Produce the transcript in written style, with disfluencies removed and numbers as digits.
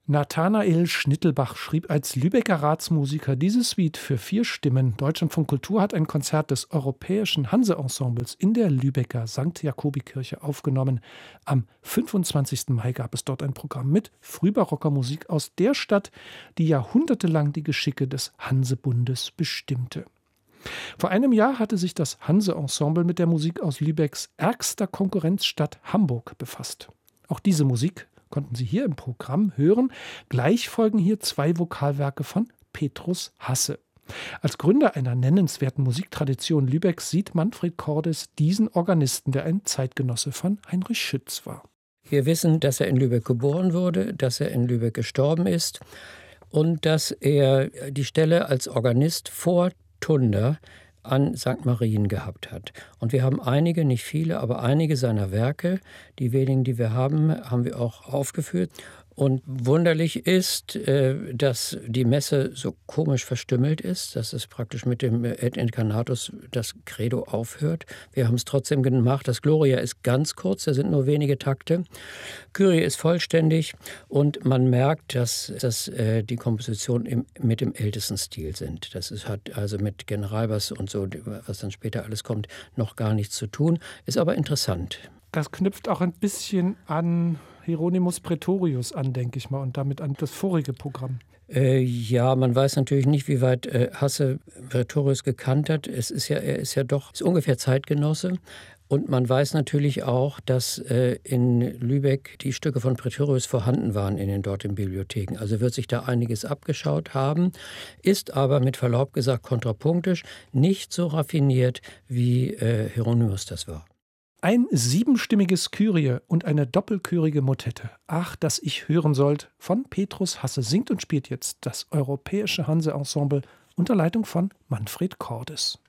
Nathanael Schnittelbach schrieb als Lübecker Ratsmusiker diese Suite für 4 Stimmen. Deutschlandfunk Kultur hat ein Konzert des Europäischen Hanse-Ensembles in der Lübecker St. Jakobikirche aufgenommen. Am 25. Mai gab es dort ein Programm mit frühbarocker Musik aus der Stadt, die jahrhundertelang die Geschicke des Hansebundes bestimmte. Vor einem Jahr hatte sich das Hanse-Ensemble mit der Musik aus Lübecks ärgster Konkurrenzstadt Hamburg befasst. Auch diese Musik konnten Sie hier im Programm hören. Gleich folgen hier 2 Vokalwerke von Petrus Hasse. Als Gründer einer nennenswerten Musiktradition Lübecks sieht Manfred Cordes diesen Organisten, der ein Zeitgenosse von Heinrich Schütz war. Wir wissen, dass er in Lübeck geboren wurde, dass er in Lübeck gestorben ist und dass er die Stelle als Organist vor Tunder an St. Marien gehabt hat. Und wir haben einige, nicht viele, aber einige seiner Werke, die wenigen, die wir haben, haben wir auch aufgeführt. Und wunderlich ist, dass die Messe so komisch verstümmelt ist, dass es praktisch mit dem Et Incarnatus das Credo aufhört. Wir haben es trotzdem gemacht. Das Gloria ist ganz kurz, da sind nur wenige Takte. Kyrie ist vollständig und man merkt, dass die Kompositionen mit dem ältesten Stil sind. Hat also mit Generalbass und so, was dann später alles kommt, noch gar nichts zu tun. Ist aber interessant. Das knüpft auch ein bisschen an Hieronymus Praetorius an, denke ich mal, und damit an das vorige Programm. Ja, man weiß natürlich nicht, wie weit Hasse Praetorius gekannt hat. Er ist ungefähr Zeitgenosse. Und man weiß natürlich auch, dass in Lübeck die Stücke von Praetorius vorhanden waren in den dortigen Bibliotheken. Also wird sich da einiges abgeschaut haben, ist aber mit Verlaub gesagt kontrapunktisch, nicht so raffiniert, wie Hieronymus das war. Ein 7-stimmiges Kyrie und eine doppelchörige Motette. Ach, dass ich hören sollt, von Petrus Hasse singt und spielt jetzt das Europäische Hanse-Ensemble unter Leitung von Manfred Cordes.